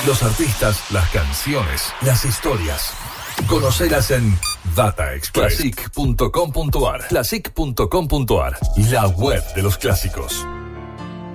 Los artistas, las canciones, las historias. Conocelas en Data Express. Classic.com.ar. Classic.com.ar. La web de los clásicos.